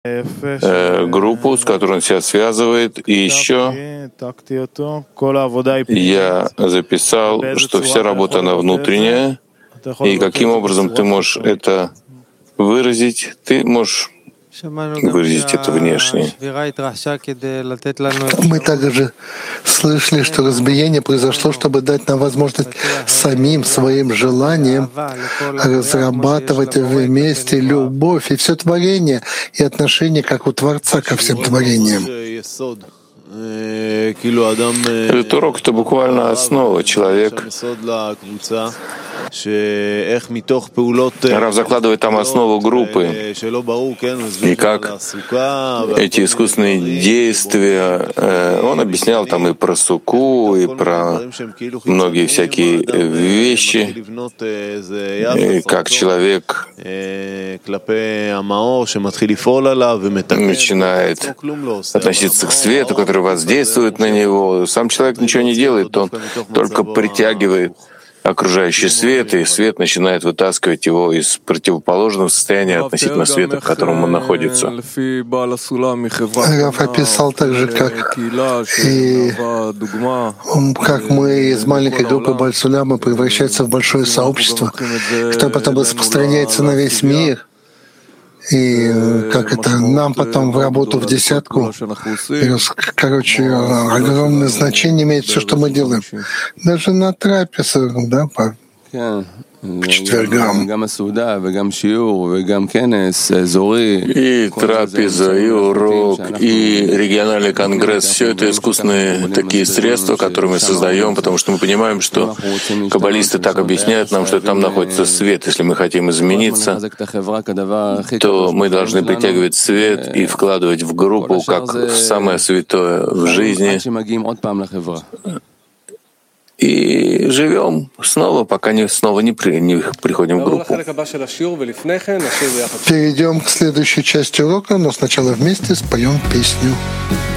группу, с которой он себя связывает. И еще я записал, что вся работа, она внутренняя, и каким образом ты можешь это выразить? Ты можешь выразить это внешне. Мы также слышали, что разбиение произошло, чтобы дать нам возможность самим своим желанием разрабатывать вместе любовь и все творение, и отношение как у Творца ко всем творениям. Этот урок — это буквально основа. Человек Рав закладывает там основу группы, и как эти искусственные действия, он объяснял там и про суку, и про многие всякие вещи, и как человек начинает относиться к свету, который воздействует на него. Сам человек ничего не делает, он только притягивает окружающий свет, и свет начинает вытаскивать его из противоположного состояния относительно света, в котором он находится. Раф описал также, как мы из маленькой группы Баль-Суляма превращается в большое сообщество, которое потом распространяется на весь мир. И как это нам потом в работу в десятку. Короче, огромное значение имеет все, что мы делаем. Даже на трапезах, да, по четвергам. И трапеза, и урок, и региональный конгресс — все это искусственные такие средства, которые мы создаем, потому что мы понимаем, что каббалисты так объясняют нам, что там находится свет. Если мы хотим измениться, то мы должны притягивать свет и вкладывать в группу как в самое святое в жизни. И живем снова, пока не приходим в группу. Перейдем к следующей части урока, но сначала вместе споем песню.